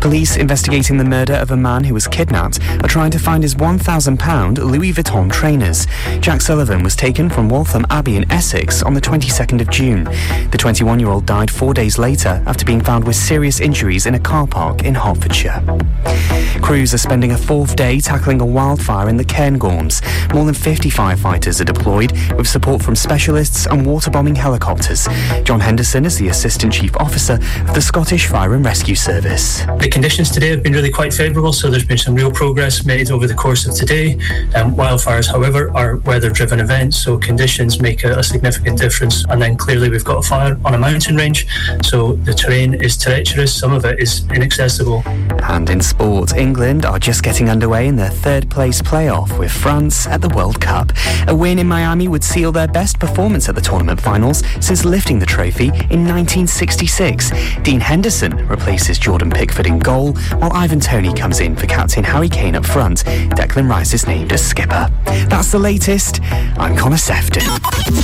Police investigating the murder of a man who was kidnapped are trying to find his £1,000 Louis Vuitton trainers. Jack Sullivan was taken from Waltham Abbey in Essex on the 22nd of June. The 21-year-old died 4 days later after being found with serious injuries in a car park in Hertfordshire. Crews are spending a fourth day tackling a wildfire in the Cairngorms. More than 50 firefighters are deployed with support from specialists and waterbombing helicopters. John Henderson is the Assistant Chief Officer of the Scottish Fire and Rescue Service. The conditions today have been really quite favourable, so there's been some real progress made over the course of today. Wildfires, however, are weather-driven events, so conditions make a significant difference. And then clearly we've got a fire on a mountain range, so the terrain is treacherous, some of it is inaccessible. And in sport, England are just getting underway in their third-place playoff with France at the World Cup. A win in Miami would seal their best performance at the tournament finals since lifting the trophy in 1966. Dean Henderson replaces Jordan Pickford in goal, while Ivan Toney comes in for captain Harry Kane up front. Declan Rice is named as skipper. That's the latest. I'm Connor Sefton.